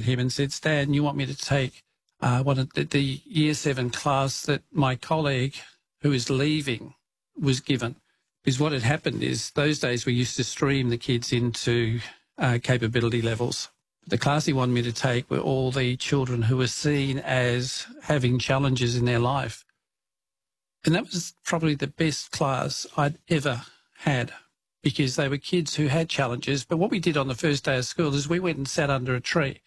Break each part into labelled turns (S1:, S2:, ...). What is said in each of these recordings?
S1: him and said, Stan, you want me to take one of the Year 7 class that my colleague who is leaving was given? Because what had happened is those days we used to stream the kids into capability levels. The class he wanted me to take were all the children who were seen as having challenges in their life. And that was probably the best class I'd ever had, because they were kids who had challenges. But what we did on the first day of school is we went and sat under a tree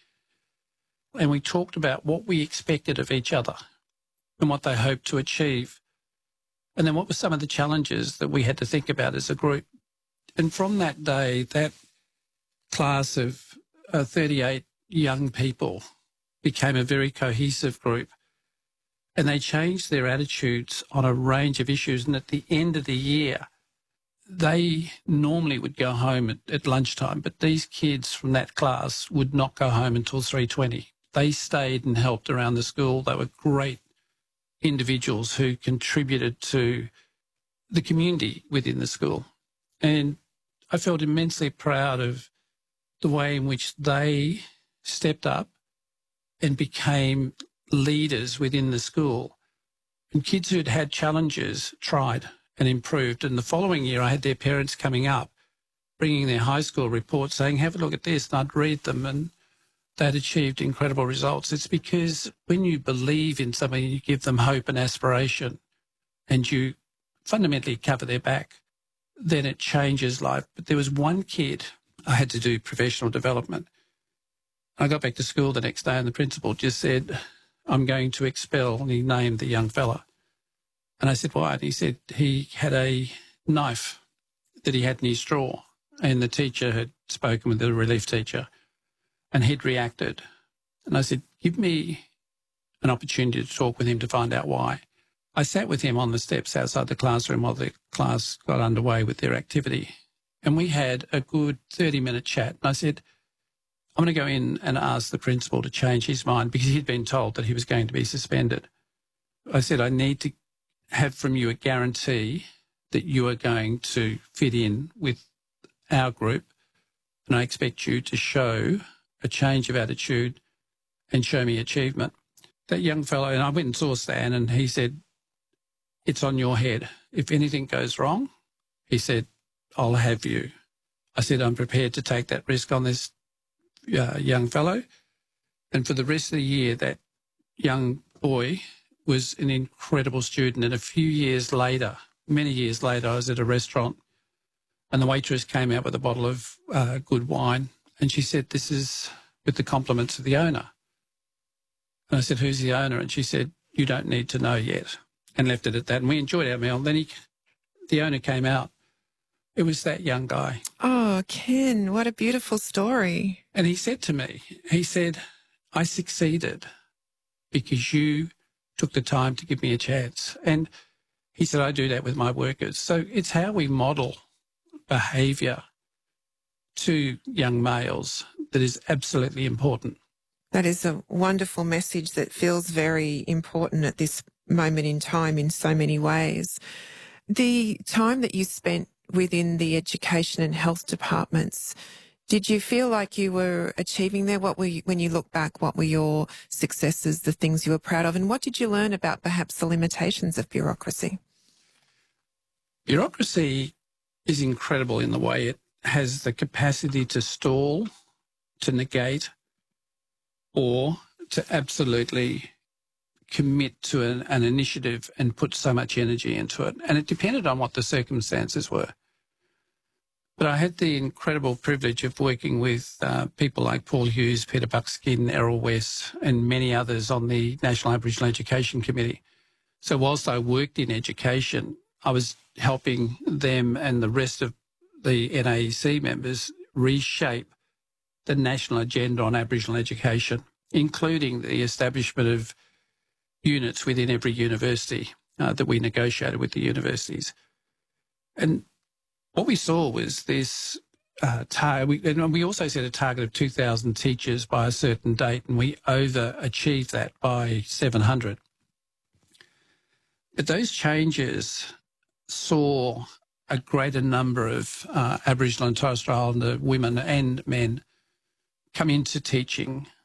S1: and we talked about what we expected of each other and what they hoped to achieve. And then what were some of the challenges that we had to think about as a group. And from that day, that class of 38 young people became a very cohesive group, and they changed their attitudes on a range of issues. And at the end of the year, they normally would go home at lunchtime, but these kids from that class would not go home until 3:20. They stayed and helped around the school. They were great individuals who contributed to the community within the school. And I felt immensely proud of the way in which they stepped up and became leaders within the school. And kids who'd had challenges tried and improved. And the following year, I had their parents coming up, bringing their high school reports, saying, have a look at this, and I'd read them, and they'd achieved incredible results. It's because when you believe in something, you give them hope and aspiration, and you fundamentally cover their back, then it changes life. But there was one kid, I had to do professional development. I got back to school the next day and the principal just said, I'm going to expel, and he named the young fella. And I said, why? And he said he had a knife that he had in his drawer, and the teacher had spoken with the relief teacher, and he'd reacted. And I said, give me an opportunity to talk with him to find out why. I sat with him on the steps outside the classroom while the class got underway with their activity, and we had a good 30-minute chat. And I said, I'm going to go in and ask the principal to change his mind, because he'd been told that he was going to be suspended. I said, I need to have from you a guarantee that you are going to fit in with our group, and I expect you to show a change of attitude and show me achievement. That young fellow, and I went and saw Stan, and he said, it's on your head. If anything goes wrong, he said, I'll have you. I said, I'm prepared to take that risk on this young fellow. And for the rest of the year, that young boy was an incredible student. And a few years later, many years later, I was at a restaurant, and the waitress came out with a bottle of good wine, and she said, this is with the compliments of the owner. And I said, who's the owner? And she said, you don't need to know yet, and left it at that. And we enjoyed our meal. Then the owner came out. It was that young guy.
S2: Oh, Ken, what a beautiful story.
S1: And he said to me, he said, I succeeded because you took the time to give me a chance. And he said, I do that with my workers. So it's how we model behaviour to young males that is absolutely important.
S2: That is a wonderful message that feels very important at this moment in time in so many ways. The time that you spent within the education and health departments, did you feel like you were achieving there? When you look back, what were your successes, the things you were proud of, and what did you learn about perhaps the limitations of bureaucracy?
S1: Bureaucracy is incredible in the way it has the capacity to stall, to negate, or to absolutely commit to an initiative and put so much energy into it. And it depended on what the circumstances were. But I had the incredible privilege of working with people like Paul Hughes, Peter Buckskin, Errol West, and many others on the National Aboriginal Education Committee. So whilst I worked in education, I was helping them and the rest of the NAEC members reshape the national agenda on Aboriginal education, including the establishment of units within every university that we negotiated with the universities. And what we saw was this and we also set a target of 2,000 teachers by a certain date, and we overachieved that by 700. But those changes saw a greater number of Aboriginal and Torres Strait Islander women and men come into teaching